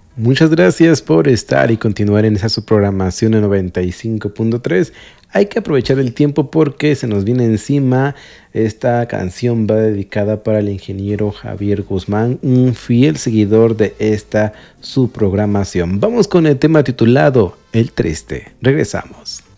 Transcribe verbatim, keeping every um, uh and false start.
Muchas gracias por estar y continuar en esa su programación en noventa y cinco punto tres. Hay que aprovechar el tiempo porque se nos viene encima. Esta canción va dedicada para el ingeniero Javier Guzmán, un fiel seguidor de esta su programación. Vamos con el tema titulado El Triste. Regresamos.